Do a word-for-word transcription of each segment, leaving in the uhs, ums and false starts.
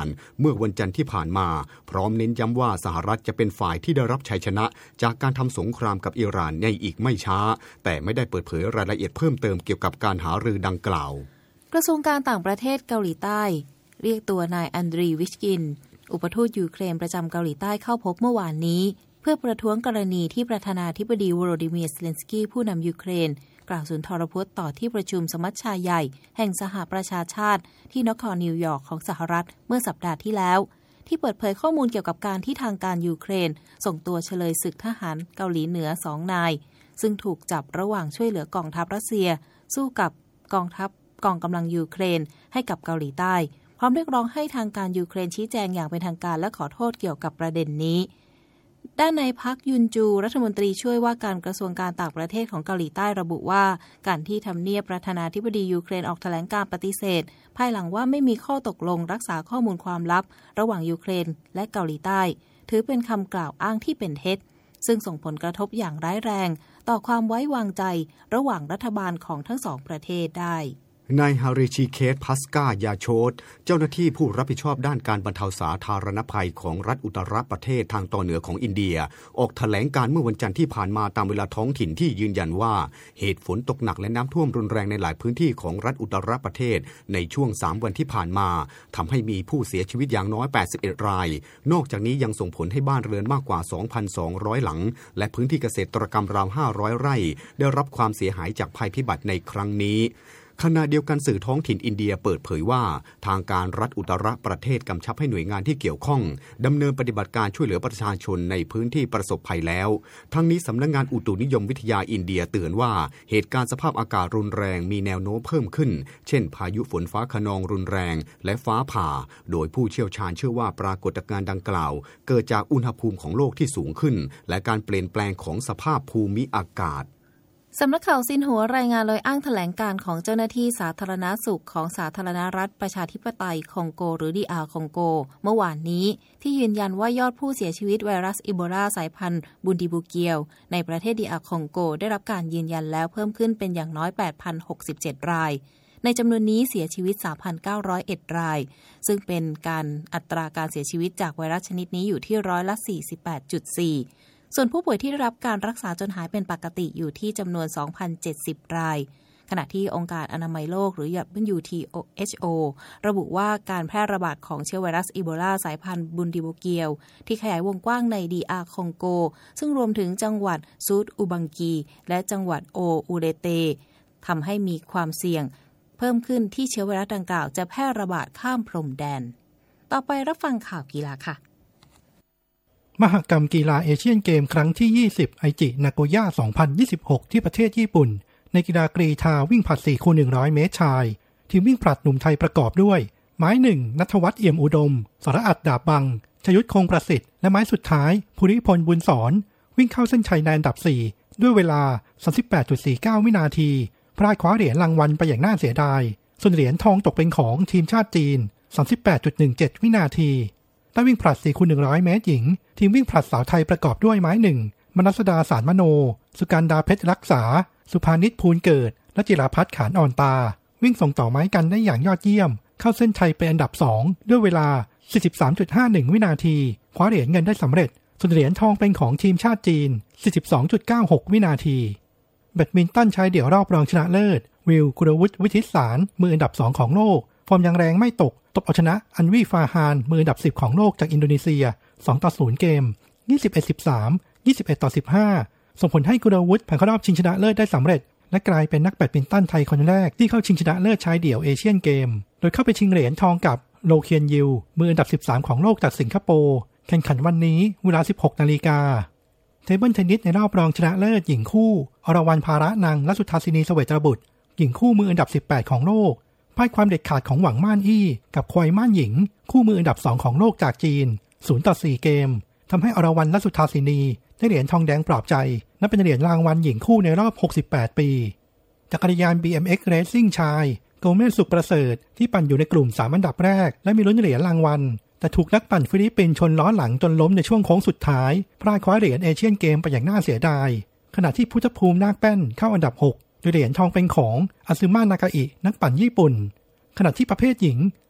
านเมื่อวันจันทร์ที่ผ่านมาพร้อมเน้นย้ำว่าสหรัฐจะเป็นฝ่ายที่ได้รับชัยชนะจากการทำสงครามกับอิหร่านในอีกไม่ช้าแต่ไม่ได้เปิดเผยรายละเอียดเพิ่มเติมเกี่ยวกับการหารือดังกล่าวกระทรวงการต่างประเทศเกาหลีใต้เรียกตัวนายอันดรีวิชกินอุปทูตยูเครนประจำเกาหลีใต้เข้าพบเมื่อวานนี้เพื่อประท้วงกรณีที่ประธานาธิบดีโวโลดิเมียร์ เซเลนสกี้ผู้นำยูเครนกล่าวสุนทรพจน์ต่อที่ประชุมสมัชชาใหญ่แห่งสหประชาชาติที่นครนิวยอร์กของสหรัฐเมื่อสัปดาห์ที่แล้วที่เปิดเผยข้อมูลเกี่ยวกับการที่ทางการยูเครนส่งตัวเฉลยศึกทหารเกาหลีเหนือสองนายซึ่งถูกจับระหว่างช่วยเหลือกองทัพรัสเซียสู้กับกองทัพกองกำลังยูเครนให้กับเกาหลีใต้พร้อมเรียกร้องให้ทางการยูเครนชี้แจงอย่างเป็นทางการและขอโทษเกี่ยวกับประเด็นนี้ด้านนายพักยุนจูรัฐมนตรีช่วยว่าการกระทรวงการต่างประเทศของเกาหลีใต้ระบุว่าการที่ทำเนียบประธานาธิบดียูเครนออกแถลงการปฏิเสธภายหลังว่าไม่มีข้อตกลงรักษาข้อมูลความลับระหว่างยูเครนและเกาหลีใต้ถือเป็นคำกล่าวอ้างที่เป็นเท็จซึ่งส่งผลกระทบอย่างร้ายแรงต่อความไว้วางใจระหว่างรัฐบาลของทั้งสองประเทศได้นายฮาริชิเคสพัสกายาโชตเจ้าหน้าที่ผู้รับผิดชอบด้านการบรรเทาสาธารณภัยของรัฐอุตตรประเทศทางตอนเหนือของอินเดียออกแถลงการเมื่อวันจันทร์ที่ผ่านมาตามเวลาท้องถิ่นที่ยืนยันว่าเหตุฝนตกหนักและน้ำท่วมรุนแรงในหลายพื้นที่ของรัฐอุตตรประเทศในช่วงสามวันที่ผ่านมาทำให้มีผู้เสียชีวิตอย่างน้อยแปดสิบเอ็ดรายนอกจากนี้ยังส่งผลให้บ้านเรือนมากกว่า สองพันสองร้อย หลังและพื้นที่เกษตรกรรมราวห้าร้อยไร่ได้รับความเสียหายจากภัยพิบัติในครั้งนี้ขณะเดียวกันสื่อท้องถิ่นอินเดียเปิดเผยว่าทางการรัฐอุตตรประเทศกำชับให้หน่วยงานที่เกี่ยวข้องดำเนินปฏิบัติการช่วยเหลือประชาชนในพื้นที่ประสบภัยแล้วทั้งนี้สำนักงานอุตุนิยมวิทยาอินเดียเตือนว่าเหตุการณ์สภาพอากาศรุนแรงมีแนวโน้มเพิ่มขึ้นเช่นพายุฝนฟ้าคะนองรุนแรงและฟ้าผ่าโดยผู้เชี่ยวชาญเชื่อว่าปรากฏการณ์ดังกล่าวเกิดจากอุณหภูมิของโลกที่สูงขึ้นและการเปลี่ยนแปลงของสภาพภูมิอากาศสำนักข่าวซินหัวรายงานโดยอ้างแถลงการของเจ้าหน้าที่สาธารณสุขของสาธารณรัฐประชาธิปไตยคองโกหรือ ดี อาร์ คองโกเมื่อวานนี้ที่ยืนยันว่ายอดผู้เสียชีวิตไวรัสอีโบลาสายพันธุ์บุนดิบูเกียวในประเทศ ดี อาร์ คองโกได้รับการยืนยันแล้วเพิ่มขึ้นเป็นอย่างน้อย แปดพันหกสิบเจ็ด รายในจำนวนนี้เสียชีวิต สามพันเก้าร้อยเอ็ด รายซึ่งเป็นการอัตราการเสียชีวิตจากไวรัสชนิดนี้อยู่ที่ร้อยละ สี่สิบแปดจุดสี่ส่วนผู้ป่วยที่ได้รับการรักษาจนหายเป็นปกติอยู่ที่จำนวน สองพันเจ็ดสิบ รายขณะที่องค์การอนามัยโลกหรือ ดับเบิลยู ที เอช โอ ระบุว่าการแพร่ระบาดของเชื้อไวรัสอีโบลาสายพันธุ์บุนดิบูเกียวที่ขยายวงกว้างใน ดี อาร์ คองโกซึ่งรวมถึงจังหวัดซูดอูบังกีและจังหวัดโออูเรเตทำให้มีความเสี่ยงเพิ่มขึ้นที่เชื้อไวรัสดังกล่าวจะแพร่ระบาดข้ามพรมแดนต่อไปรับฟังข่าวกีฬาค่ะมหกรรมกีฬาเอเชียนเกมครั้งที่ยี่สิบไอจินาโกย่าสองพันยี่สิบหกที่ประเทศญี่ปุ่นในกีฬากรีฑาวิ่งผลัด สี่คูณหนึ่งร้อย เมตรชายทีมวิ่งผลัดหนุ่มไทยประกอบด้วยไม้หนึ่งณัฐวัฒน์เอี่ยมอุดมสรอัตดาบบังชยุทธคงประสิทธิ์และไม้สุดท้ายภูริพลบุญสอนวิ่งเข้าเส้นชัยในอันดับสี่ด้วยเวลา สามสิบแปดจุดสี่เก้า วินาทีพลาดคว้าเหรียญรางวัลไปอย่างน่าเสียดายส่วนเหรียญทองตกเป็นของทีมชาติจีน สามสิบแปดจุดหนึ่งเจ็ด วินาทีใต้วิ่งผลัด สี่คูณหนึ่งร้อย เมตรหญิงทีมวิ่งผลัดสาวไทยประกอบด้วยไม้หนึ่งมนัสดาสารมโนสุกันดาเพชรรักษาสุภานิชภูลเกิดและจิราพัฒน์ขานอ่อนตาวิ่งส่งต่อไม้กันได้อย่างยอดเยี่ยมเข้าเส้นชัยเป็นอันดับสองด้วยเวลา สี่สิบสามจุดห้าหนึ่ง วินาทีคว้าเหรียญเงินได้สำเร็จส่วนเหรียญทองเป็นของทีมชาติจีน สี่สิบสองจุดเก้าหก วินาทีแบดมินตันชายเดี่ยวรอบรองชนะเลิศวิลกุลวุฒิวิทิตสารมืออันดับสองของโลกฟอร์มยังแรงไม่ตกตบเอาชนะอันวีฟาฮานมืออันดับสิบของโลกจากอินโดนีเซียสองต่อศูนย์เกม ยี่สิบเอ็ด สิบสาม ยี่สิบเอ็ดต่อสิบห้าส่งผลให้กุลวุฒิผ่านเข้ารอบชิงชนะเลิศได้สำเร็จและกลายเป็นนักแบดมินตันไทยคนแรกที่เข้าชิงชนะเลิศชายเดี่ยวเอเชียนเกมโดยเข้าไปชิงเหรียญทองกับโลเคียนยิวมืออันดับสิบสามของโลกจากสิงคโปร์แข่งขันวันนี้เวลา สิบหกนาฬิกาเทเบิลเทนนิสในรอบรองชนะเลิศหญิงคู่อรวรรณภาระนังและสุทธาสินีเสวตบุตรหญิงคู่มืออันดับสิบแปดของโลกพ่ายความเด็ดขาดของหวังม่านอี้กับควายม่านหญิงคู่มืออันดับสองของโลกจากจีนศูนย์ต่อสี่เกมทำให้อรวรรณและสุทธาสินีได้เหรียญทองแดงปลอบใจและเป็นเหรียญรางวัลหญิงคู่ในรอบหกสิบแปดปีจักรยาน บี เอ็ม เอ็กซ์ Racing ชายโกเมสสุขประเสริฐที่ปั่นอยู่ในกลุ่มสามอันดับแรกและมีลุ้นเหรียญรางวัลแต่ถูกนักปั่นฟิลิปปินส์ชนล้อหลังจนล้มในช่วงโค้งสุดท้ายพลาดคว้าเหรียญเอเชียนเกมไปอย่างน่าเสียดายขณะที่พุทธภูมินาคแป้นเข้าอันดับหกโดยเหรียญทองเป็นของอาซึมะนากาอินักปั่นญี่ปุ่นขณะที่ประเภทหญิง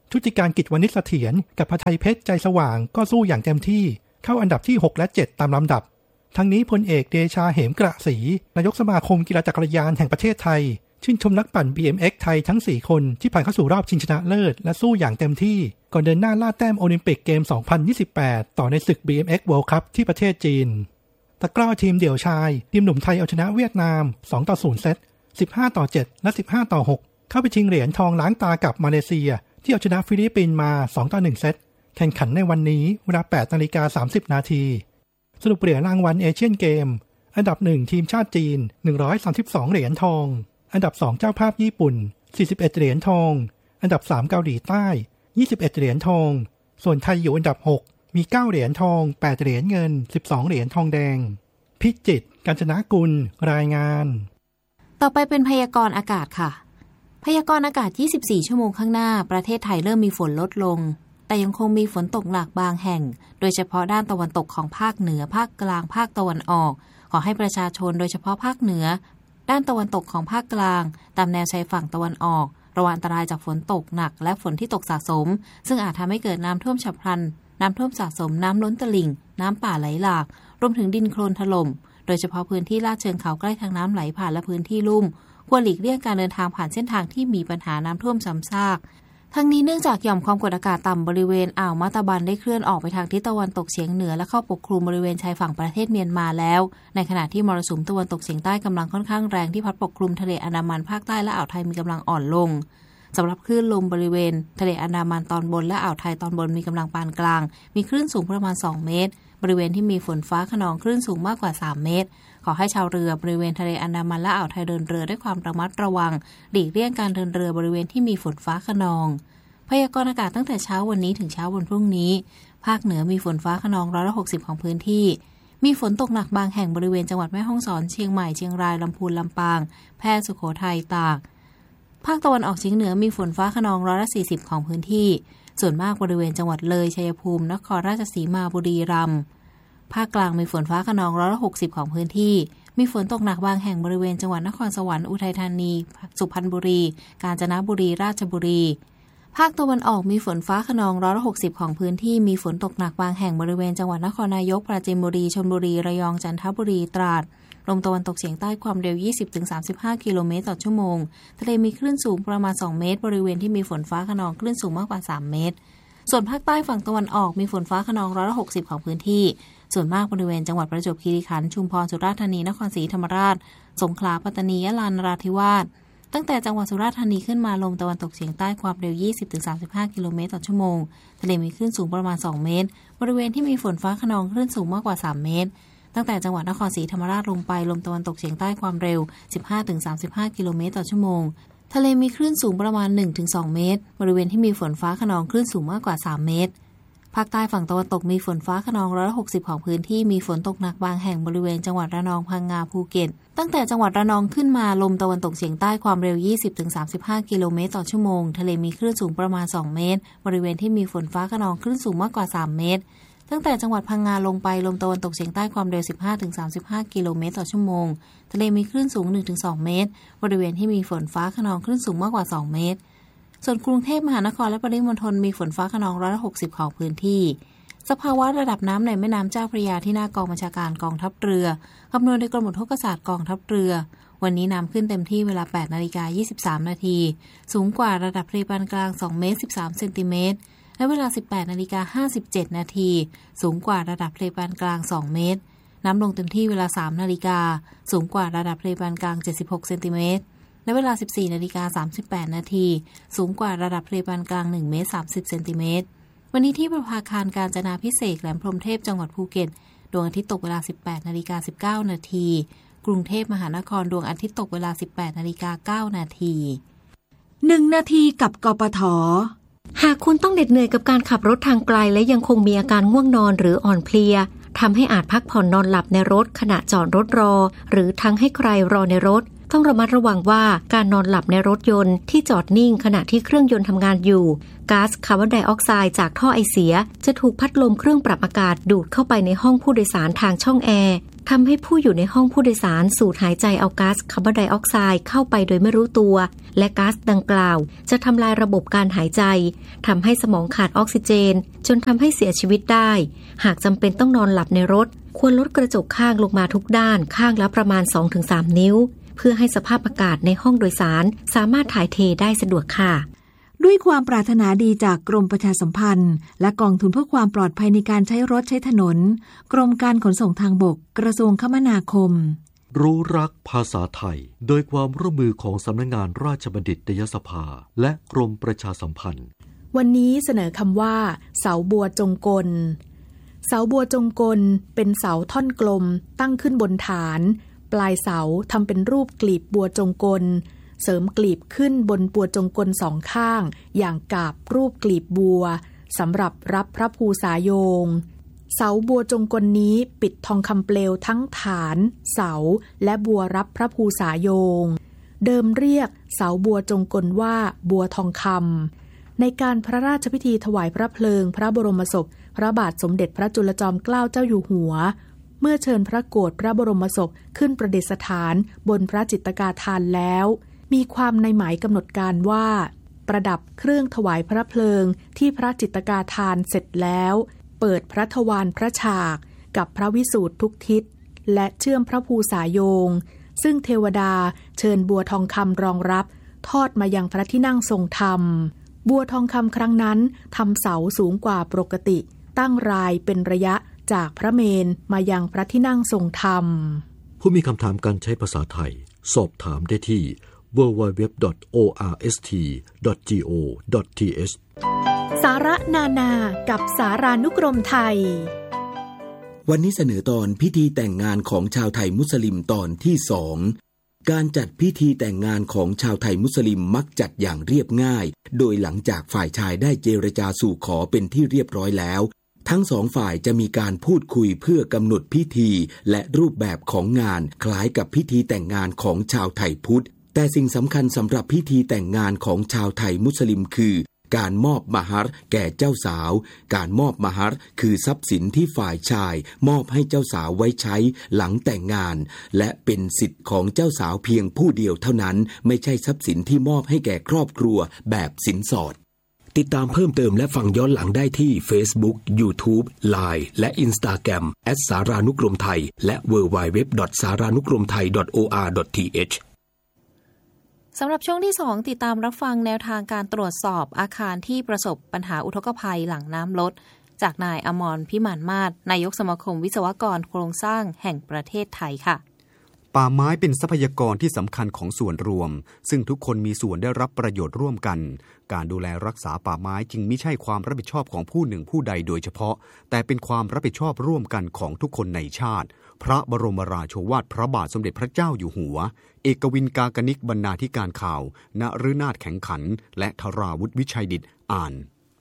ชุติการกิจวณิชเสถียรกับพไทยเพชรใจสว่างก็สู้อย่างเต็มที่เข้าอันดับที่หกและเจ็ดตามลำดับทั้งนี้พลเอกเดชาเหมกระศรีนายกสมาคมกีฬาจักรยานแห่งประเทศไทยชื่นชมนักปั่น บี เอ็ม เอ็กซ์ ไทยทั้งสี่คนที่ผ่านเข้าสู่รอบชิงชนะเลิศและสู้อย่างเต็มที่ก่อนเดินหน้าล่าแต้มโอลิมปิกเกม สองพันยี่สิบแปด ต่อในศึก บี เอ็ม เอ็กซ์ World Cup ที่ประเทศจีนตะกร้อทีมเดี่ยวชายทีมหนุ่มไทยเอาชนะเวียดนาม สองต่อศูนย์ เซต สิบห้าต่อเจ็ด และ สิบห้าต่อหก เข้าไปชิงเหรียญทองล้างตากับมาเลเซียที่เอาชนะฟิลิปปินส์มา สองต่อหนึ่ง เซตแข่งขันในวันนี้เวลา แปดนาฬิกาสามสิบ นาทีสรุปเหรียญรางวัลเอเชียนเกมอันดับหนึ่งทีมชาติจีนหนึ่งร้อยสามสิบสองเหรียญทองอันดับสองเจ้าภาพญี่ปุ่นสี่สิบเอ็ดเหรียญทองอันดับสามเกาหลีใต้ยี่สิบเอ็ดเหรียญทองส่วนไทยอยู่อันดับหกมีเก้าเหรียญทองแปดเหรียญเงินสิบสองเหรียญทองแดงพิจิตรกาญจนกุลรายงานต่อไปเป็นพยากรณ์อากาศค่ะพยากรณ์อากาศยี่สิบสี่ชั่วโมงข้างหน้าประเทศไทยเริ่มมีฝนลดลงแต่ยังคงมีฝนตกหนักบางแห่งโดยเฉพาะด้านตะวันตกของภาคเหนือภาคกลางภาคตะวันออกขอให้ประชาชนโดยเฉพาะภาคเหนือด้านตะวันตกของภาคกลางตามแนวชายฝั่งตะวันออกระวังอันตรายจากฝนตกหนักและฝนที่ตกสะสมซึ่งอาจทำให้เกิดน้ำท่วมฉับพลันน้ำท่วมสะสมน้ำล้นตลิ่งน้ำป่าไหลหลากรวมถึงดินโคลนถล่มโดยเฉพาะพื้นที่ลาดเชิงเขาใกล้ทางน้ำไหลผ่านและพื้นที่ลุ่มควรหลีกเลี่ยงการเดินทางผ่านเส้นทางที่มีปัญหาน้ำท่วมซ้ำซากทั้งนี้เนื่องจากหย่อมความกดอากาศต่ำบริเวณอ่าวมะตะบันได้เคลื่อนออกไปทางทิศตะวันตกเฉียงเหนือและเข้าปกคลุมบริเวณชายฝั่งประเทศเมียนมาแล้วในขณะที่มรสุมตะวันตกเฉียงใต้กำลังค่อนข้างแรงที่พัดปกคลุมทะเลอันดามันภาคใต้และอ่าวไทยมีกำลังอ่อนลงสำหรับคลื่นลมบริเวณทะเลอันดามันตอนบนและอ่าวไทยตอนบนมีกำลังปานกลางมีคลื่นสูงประมาณสองเมตรบริเวณที่มีฝนฟ้าคะนองคลื่นสูงมากกว่าสามเมตรขอให้ชาวเรือบริเวณทะเลอันดามันและอ่าวไทยเดินเรือด้วยความระมัดระวังหลีกเลี่ยงการเดินเรือบริเวณที่มีฝนฟ้าคะนองพยากรณ์อากาศตั้งแต่เช้าวันนี้ถึงเช้าวันพรุ่งนี้ภาคเหนือมีฝนฟ้าคะนองร้อยละหกสิบของพื้นที่มีฝนตกหนักบางแห่งบริเวณจังหวัดแม่ฮ่องสอนเชียงใหม่เชียงรายลำพูนลำปางแพร่สุโขทัยตากภาคตะวันออกเฉียงเหนือมีฝนฟ้าคะนองร้อยละสี่สิบของพื้นที่ส่วนมากบริเวณจังหวัดเลยชัยภูมินครราชสีมาบุรีรัมย์ภาคกลางมีฝนฟ้าคะนองร้อยละหกสิบของพื้นที่มีฝนตกหนักบางแห่งบริเวณจังหวัดนครสวรรค์อุทัยธานีสุพรรณบุรีกาญจนบุรีราชบุรีภาคตะวันออกมีฝนฟ้าคะนองร้อยละหกสิบของพื้นที่มีฝนตกหนักบางแห่งบริเวณจังหวัดนครนายกปราจีนบุรีชลบุรีระยองจันทบุรีตราดลมตะวันตกเฉียงใต้ความเร็ว ยี่สิบถึงสามสิบห้า กิโลเมตรต่อชั่วโมงทะเลมีคลื่นสูงประมาณสองเมตรบริเวณที่มีฝนฟ้าคะนองคลื่นสูงมากกว่าสามเมตรส่วนภาคใต้ฝั่งตะวันออกมีฝนฟ้าคะนองร้อยละหกสิบของพื้นที่ส่วนมากบริเวณจังหวัดประจวบคีรีขันธ์ชุมพรสุราษฎร์ธานีนครศรีธรรมราชสงขลาปัตตานียะลานราธิวาสตั้งแต่จังหวัดสุราษฎร์ธานีขึ้นมาลมตะวันตกเฉียงใต้ความเร็ว ยี่สิบถึงสามสิบห้า กิโลเมตรต่อชั่วโมงทะเลมีคลื่นสูงประมาณสองเมตรบริเวณที่มีฝนฟ้าคะนองคลื่นสูงมากกว่าสามเมตรตั้งแต่จังหวัดนครศรีธรรมราชลงไปลมตะวันตกเฉียงใต้ความเร็ว สิบห้าถึงสามสิบห้า กิโลเมตรต่อชั่วโมงทะเลมีคลื่นสูงประมาณ หนึ่งถึงสอง เมตรบริเวณที่มีฝนฟ้าคะนองคลื่นสูงมากกว่าสามเมตรภาคใต้ฝั่งตะวันตกมีฝนฟ้าคะนองร้อยละหกสิบของพื้นที่มีฝนตกหนักบางแห่งบริเวณจังหวัดระนองพังงาภูเก็ตตั้งแต่จังหวัดระนองขึ้นมาลมตะวันตกเฉียงใต้ความเร็ว ยี่สิบถึงสามสิบห้า กิโลเมตรต่อชั่วโมงทะเลมีคลื่นสูงประมาณสองเมตรบริเวณที่มีฝนฟ้าคะนองคลื่นสูงมากกว่าสามเมตรตั้งแต่จังหวัดพังงาลงไปลมตะวันตกเฉียงใต้ความเร็ว สิบห้าถึงสามสิบห้า กิโลเมตรต่อชั่วโมงทะเลมีคลื่นสูง หนึ่งถึงสอง เมตรบริเวณที่มีฝนฟ้าคะนองคลื่นสูงมากกว่าสองเมตรส่วนกรุงเทพมหานครและปริมณฑลมีฝนฟ้าคะนองร้อยละหกสิบของพื้นที่สภาวะระดับน้ำในแม่น้ำเจ้าพระยาที่หน้ากองบัญชาการกองทัพเรือคำนวณโดยกรมอุทกศาสตร์กองทัพเรือวันนี้น้ำขึ้นเต็มที่เวลา แปดนาฬิกายี่สิบสาม นาทีสูงกว่าระดับทะเลปานกลางสองเมตรสิบสามเซนติเมตรและเวลา สิบแปดนาฬิกาห้าสิบเจ็ด นาทีสูงกว่าระดับทะเลปานกลางสองเมตรน้ำลงเต็มที่เวลา สามนาฬิกาสูงกว่าระดับทะเลปานกลางเจ็ดสิบหกเซนติเมตรและเวลา สิบสี่นาฬิกาสามสิบแปด นาทีสูงกว่าระดับทะเลปานกลางหนึ่งเมตรสามสิบเซนติเมตรวันนี้ที่ประภาคารกาญจนาภิเษกแหลมพรหมเทพจังหวัดภูเก็ตดวงอาทิตย์ตกเวลา สิบแปดนาฬิกาสิบเก้า นาทีกรุงเทพมหานครดวงอาทิตย์ตกเวลา สิบแปดนาฬิกาเก้า นาทีหนึ่งนาทีกับกปท.หากคุณต้องเหน็ดเหนื่อยกับการขับรถทางไกลและยังคงมีอาการง่วงนอนหรืออ่อนเพลียทำให้อาจพักผ่อนนอนหลับในรถขณะจอดรถรอหรือทั้งให้ใครรอในรถต้องระมัดระวังว่าการนอนหลับในรถยนต์ที่จอดนิ่งขณะที่เครื่องยนต์ทำงานอยู่ก๊าซคาร์บอนไดออกไซด์จากท่อไอเสียจะถูกพัดลมเครื่องปรับอากาศดูดเข้าไปในห้องผู้โดยสารทางช่องแอร์ทำให้ผู้อยู่ในห้องผู้โดยสารสูดหายใจเอาก๊าซคาร์บอนไดออกไซด์เข้าไปโดยไม่รู้ตัวและก๊าซดังกล่าวจะทำลายระบบการหายใจทำให้สมองขาดออกซิเจนจนทำให้เสียชีวิตได้หากจำเป็นต้องนอนหลับในรถควรลดกระจกข้างลงมาทุกด้านข้างละประมาณ สองถึงสาม นิ้วเพื่อให้สภาพอากาศในห้องโดยสารสามารถถ่ายเทได้สะดวกค่ะด้วยความปรารถนาดีจากกรมประชาสัมพันธ์และกองทุนเพื่อความปลอดภัยในการใช้รถใช้ถนนกรมการขนส่งทางบกกระทรวงคมนาคมรู้รักภาษาไทยโดยความร่วมมือของสำนักงานราชบัณฑิตยสภาและกรมประชาสัมพันธ์วันนี้เสนอคำว่าเสาบัวจงกลเสาบัวจงกลเป็นเสาท่อนกลมตั้งขึ้นบนฐานปลายเสาทำเป็นรูปกลีบบัวจงกลเสริมกลีบขึ้นบนบัวจงกลสองข้างอย่างกาบรูปกลีบบัวสำหรับรับพระภูษาโยงเสาบัวจงกลนี้ปิดทองคำเปลวทั้งฐานเสาและบัวรับพระภูษาโยงเดิมเรียกเสาบัวจงกลว่าบัวทองคำในการพระราชพิธีถวายพระเพลิงพระบรมศพพระบาทสมเด็จพระจุลจอมเกล้าเจ้าอยู่หัวเมื่อเชิญพระโกฐพระบรมศพขึ้นประดิษฐานบนพระจิตกาธานแล้วมีความในหมายกำหนดการว่าประดับเครื่องถวายพระเพลิงที่พระจิตกาธานเสร็จแล้วเปิดพระทวารพระฉากกับพระวิสูตรทุกทิศและเชื่อมพระภูษาโยงซึ่งเทวดาเชิญบัวทองคำรองรับทอดมายังพระที่นั่งทรงธรรมบัวทองคำครั้งนั้นทำเสาสูงกว่าปกติตั้งรายเป็นระยะจากพระเมรุมายังพระที่นั่งทรงธรรมผู้มีคำถามการใช้ภาษาไทยสอบถามได้ที่ ดับเบิลยู ดับเบิลยู ดับเบิลยู ดอท โอ อาร์ เอส ที ดอท จี โอ ดอท ที เอชสาระนานากับสารานุกรมไทยวันนี้เสนอตอนพิธีแต่งงานของชาวไทยมุสลิมตอนที่สองการจัดพิธีแต่งงานของชาวไทยมุสลิมมักจัดอย่างเรียบง่ายโดยหลังจากฝ่ายชายได้เจรจาสู่ขอเป็นที่เรียบร้อยแล้วทั้งสองฝ่ายจะมีการพูดคุยเพื่อกำหนดพิธีและรูปแบบของงานคล้ายกับพิธีแต่งงานของชาวไทยพุทธแต่สิ่งสำคัญสำหรับพิธีแต่งงานของชาวไทยมุสลิมคือการมอบมะฮัรแก่เจ้าสาวการมอบมะฮัรคือทรัพย์สินที่ฝ่ายชายมอบให้เจ้าสาวไว้ใช้หลังแต่งงานและเป็นสิทธิ์ของเจ้าสาวเพียงผู้เดียวเท่านั้นไม่ใช่ทรัพย์สินที่มอบให้แก่ครอบครัวแบบสินสอดติดตามเพิ่มเติมและฟังย้อนหลังได้ที่ Facebook YouTube ไลน์ และ Instagram แอท สารานุกรมไทยและ ดับเบิลยู ดับเบิลยู ดับเบิลยู ดอท สารานุกรมไทย ดอท โอ อาร์ ดอท ที เอชสำหรับช่วงที่สองติดตามรับฟังแนวทางการตรวจสอบอาคารที่ประสบปัญหาอุทกภัยหลังน้ำลดจากนายอมรพิมานมาศนายกสมาคมวิศวกรโครงสร้างแห่งประเทศไทยค่ะป่าไม้เป็นทรัพยากรที่สำคัญของส่วนรวมซึ่งทุกคนมีส่วนได้รับประโยชน์ร่วมกันการดูแลรักษาป่าไม้จึงไม่ใช่ความรับผิดชอบของผู้หนึ่งผู้ใดโดยเฉพาะแต่เป็นความรับผิดชอบร่วมกันของทุกคนในชาติพระบรมราโชวาทพระบาทสมเด็จพระเจ้าอยู่หัวเอกวินกากนิกบรรณาธิการข่าวนฤนาถแข็งขันและธราวุฒิวิชัยดิษฐ์อ่าน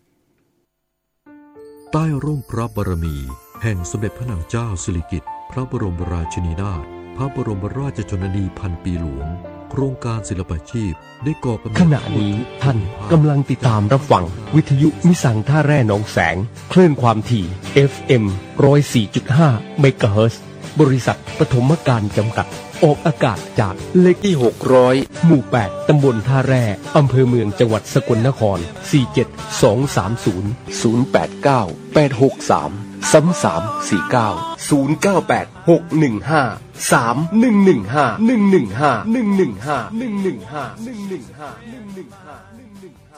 ใต้ร่มพระบารมีแห่งสมเด็จพระนางเจ้าสิริกิติ์พระบรมราชินีนาถพระบรมราชชนนีพันปีหลวงโครงการศิลปาชีพได้ก่อกำเนิดขณะนี้ท่านกำลังติดตามรับฟังวิทยุมิสังท่าแร่หนองแสงคลื่นความถี่ เอฟ เอ็ม หนึ่งศูนย์สี่จุดห้า เมกะเฮิรตซ์บริษัทปฐมการจำกัดออกอากาศจากเลขที่หกร้อยหมู่แปดตำบลท่าแร่อำเภอเมืองจังหวัดสกลนครสี่ เจ็ด สอง สาม ศูนย์ ศูนย์ แปด เก้า แปด หก สาม สาม สาม สี่ เก้า ศูนย์ เก้า แปด หก หนึ่ง ห้า สาม หนึ่ง หนึ่ง ห้า หนึ่ง หนึ่ง ห้า หนึ่ง หนึ่ง ห้า หนึ่ง หนึ่ง ห้า หนึ่ง หนึ่ง ห้า หนึ่ง หนึ่ง ห้า หนึ่ง หนึ่ง ห้า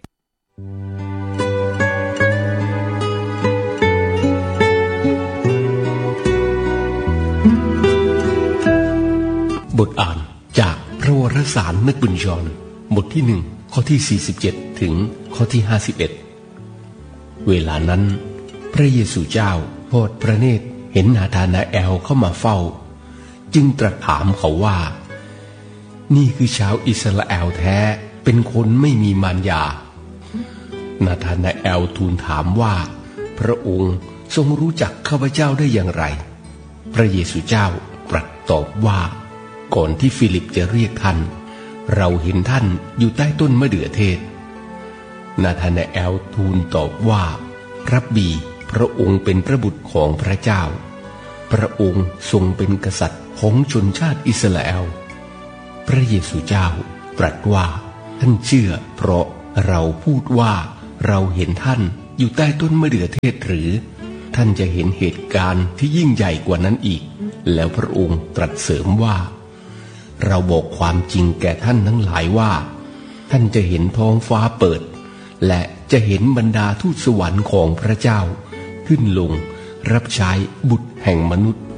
บทอ่านจากพระวรสารนึกบุญยอนบทที่หนึ่งข้อที่สี่สิบเจ็ดถึงข้อที่ห้าสิบเอ็ดเวลานั้นพระเยซูเจ้าทอดพระเนตรเห็นนาธานาแอลเข้ามาเฝ้าจึงตรัสถามเขาว่านี่คือชาวอิสราเอลแท้เป็นคนไม่มีมารยานาธานาแอลทูลถามว่าพระองค์ทรงรู้จักข้าพเจ้าได้อย่างไรพระเยซูเจ้าตรัสตอบว่าก่อนที่ฟิลิปจะเรียกท่านเราเห็นท่านอยู่ใต้ต้นมะเดื่อเทศนาธานาแอลทูลตอบว่ารับบีพระองค์เป็นพระบุตรของพระเจ้าพระองค์ทรงเป็นกษัตริย์ของชนชาติอิสราเอลพระเยซูเจ้าตรัสว่าท่านเชื่อเพราะเราพูดว่าเราเห็นท่านอยู่ใต้ต้นมะเดื่อเทศหรือท่านจะเห็นเหตุการณ์ที่ยิ่งใหญ่กว่านั้นอีกแล้วพระองค์ตรัสเสริมว่าเราบอกความจริงแก่ท่านทั้งหลายว่าท่านจะเห็นท้องฟ้าเปิดและจะเห็นบรรดาทูตสวรรค์ของพระเจ้าขึ้นลงรับใช้บุตรแห่งมนุษย์